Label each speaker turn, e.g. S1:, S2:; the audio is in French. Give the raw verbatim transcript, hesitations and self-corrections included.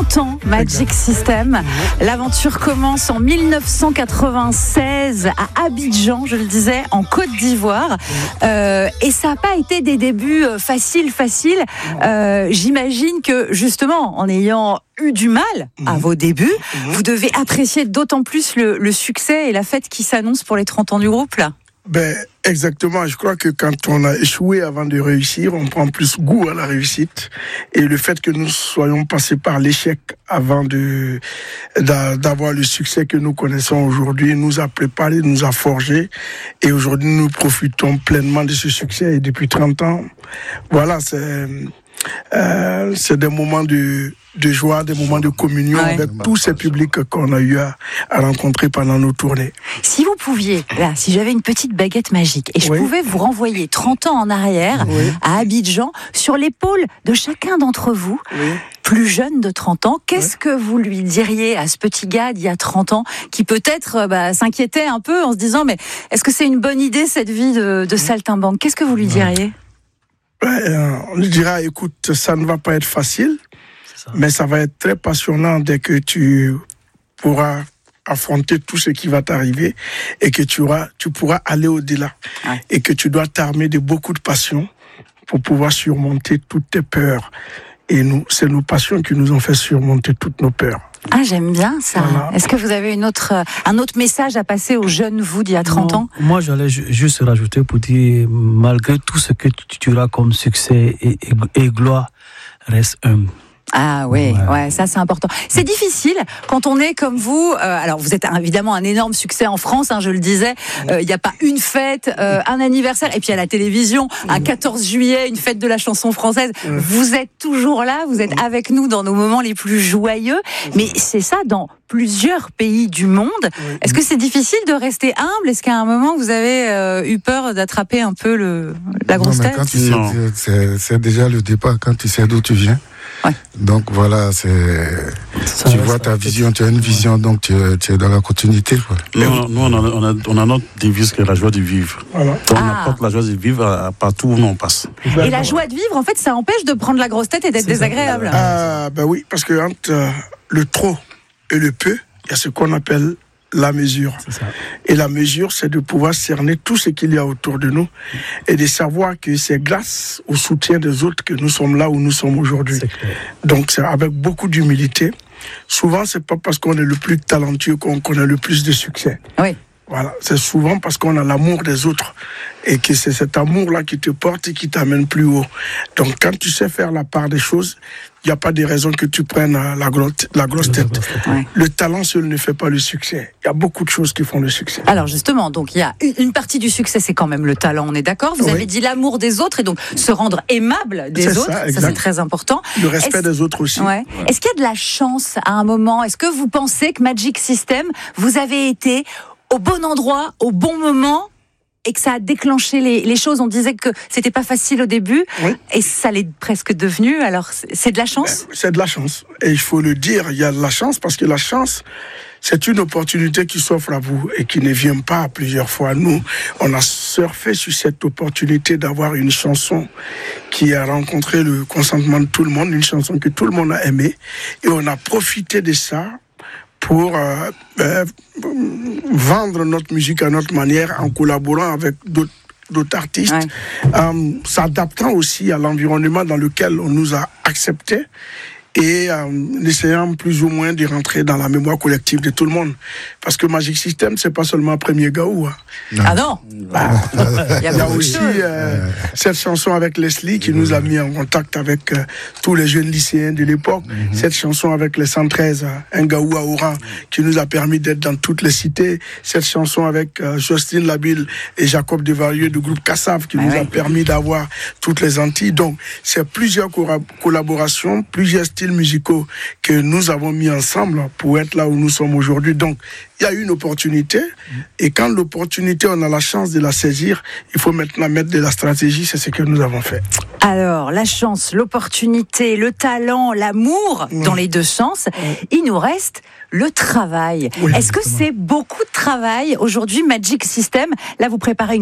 S1: trente ans, Magic System. L'aventure commence en dix-neuf cent quatre-vingt-seize à Abidjan, je le disais, en Côte d'Ivoire. Euh, et ça n'a pas été des débuts faciles, faciles. Euh, j'imagine que, justement, en ayant eu du mal à vos débuts, vous devez apprécier d'autant plus le, le succès et la fête qui s'annonce pour les trente ans du groupe, là.
S2: Ben, exactement. Je crois que quand on a échoué avant de réussir, on prend plus goût à la réussite. Et le fait que nous soyons passés par l'échec avant de, d'avoir le succès que nous connaissons aujourd'hui nous a préparés, nous a forgés. Et aujourd'hui, nous profitons pleinement de ce succès. Et depuis trente ans, voilà, c'est, euh, c'est des moments de, de joie, des moments de communion ouais. avec tous ces publics qu'on a eu à, à rencontrer pendant nos tournées.
S1: Si vous pouviez, là, si j'avais une petite baguette magique et je oui. pouvais vous renvoyer trente ans en arrière oui. à Abidjan, sur l'épaule de chacun d'entre vous, oui. plus jeune de trente ans, qu'est-ce oui. que vous lui diriez à ce petit gars d'il y a trente ans qui peut-être bah, s'inquiétait un peu en se disant mais est-ce que c'est une bonne idée cette vie de, de saltimbanque? Qu'est-ce que vous lui diriez?
S2: Ouais, on lui dira écoute, ça ne va pas être facile. Mais ça va être très passionnant dès que tu pourras affronter tout ce qui va t'arriver et que tu, auras, tu pourras aller au-delà. Ouais. Et que tu dois t'armer de beaucoup de passion pour pouvoir surmonter toutes tes peurs. Et nous, c'est nos passions qui nous ont fait surmonter toutes nos peurs.
S1: Ah, j'aime bien ça. Voilà. Est-ce que vous avez une autre, un autre message à passer aux jeunes vous d'il y a trente
S3: non,
S1: ans?
S3: Moi, j'allais juste rajouter pour dire, malgré tout ce que tu auras comme succès et, et, et gloire, reste humble.
S1: Ah oui, ouais. ouais, ça c'est important. C'est difficile quand on est comme vous. Euh, alors vous êtes évidemment un énorme succès en France, hein, je le disais. Il euh, n'y a pas une fête, euh, un anniversaire, et puis à la télévision, un quatorze juillet, une fête de la chanson française. Vous êtes toujours là, vous êtes avec nous dans nos moments les plus joyeux. Mais c'est ça dans plusieurs pays du monde. Est-ce que c'est difficile de rester humble? Est-ce qu'à un moment vous avez euh, eu peur d'attraper un peu le, la grosse
S4: non, mais
S1: tête?
S4: quand tu sais, c'est, c'est déjà le départ quand tu sais d'où tu viens. Ouais. Donc voilà, c'est ça tu vois ta vision, tu as une vision, donc tu es, tu es dans la continuité. Quoi.
S5: Nous, nous on, a, on, a, on a notre devise qui est la joie de vivre. Voilà. Donc, ah. on apporte la joie de vivre à, à partout où on passe.
S1: Et la joie de vivre, en fait, ça empêche de prendre la grosse tête et d'être c'est désagréable.
S2: Ah, ben oui, parce que entre euh, le trop et le peu, il y a ce qu'on appelle la mesure. Et la mesure, c'est de pouvoir cerner tout ce qu'il y a autour de nous et de savoir que c'est grâce au soutien des autres que nous sommes là où nous sommes aujourd'hui. C'est Donc, c'est avec beaucoup d'humilité. Souvent, c'est pas parce qu'on est le plus talentueux qu'on, qu'on a le plus de succès.
S1: Oui.
S2: Voilà, c'est souvent parce qu'on a l'amour des autres et que c'est cet amour-là qui te porte et qui t'amène plus haut. Donc, quand tu sais faire la part des choses, il n'y a pas de raison que tu prennes la grosse, la grosse tête. Ouais. Le talent seul ne fait pas le succès. Il y a beaucoup de choses qui font le succès.
S1: Alors justement, donc il y a une partie du succès, c'est quand même le talent, on est d'accord? Vous oui. avez dit l'amour des autres et donc se rendre aimable des
S2: c'est
S1: autres, ça, ça c'est très important.
S2: Le respect Est-ce... des autres aussi.
S1: Ouais. Ouais. Est-ce qu'il y a de la chance à un moment? Est-ce que vous pensez que Magic System, vous avez été au bon endroit, au bon moment, et que ça a déclenché les, les choses? On disait que c'était pas facile au début, oui. et ça l'est presque devenu. Alors, c'est de la chance?
S2: C'est de la chance. Et il faut le dire, il y a de la chance, parce que la chance, c'est une opportunité qui s'offre à vous et qui ne vient pas plusieurs fois. Nous, on a surfé sur cette opportunité d'avoir une chanson qui a rencontré le consentement de tout le monde, une chanson que tout le monde a aimée, et on a profité de ça pour euh, euh, vendre notre musique à notre manière en collaborant avec d'autres, d'autres artistes, ouais. euh, s'adaptant aussi à l'environnement dans lequel on nous a acceptés et euh, essayant plus ou moins de rentrer dans la mémoire collective de tout le monde. Parce que Magic System, c'est pas seulement Premier Gaou. Hein.
S1: Non. Ah non bah,
S2: Il y a, y a aussi euh, cette chanson avec Leslie qui nous a mis en contact avec euh, tous les jeunes lycéens de l'époque. Mm-hmm. Cette chanson avec les cent treize, Un Gaou à Oran, qui nous a permis d'être dans toutes les cités. Cette chanson avec euh, Justine Labille et Jacob Devarieux du groupe Kassav qui ah nous ouais. a permis d'avoir toutes les Antilles. Donc, c'est plusieurs co- collaborations, plusieurs styles musicaux que nous avons mis ensemble pour être là où nous sommes aujourd'hui. Donc, il y a une opportunité et quand l'opportunité, on a la chance de la saisir, il faut maintenant mettre de la stratégie, c'est ce que nous avons fait.
S1: Alors, la chance, l'opportunité, le talent, l'amour, mmh. dans les deux sens, mmh. il nous reste le travail. Oui, Est-ce que c'est beaucoup de travail aujourd'hui, Magic System? Là, vous préparez une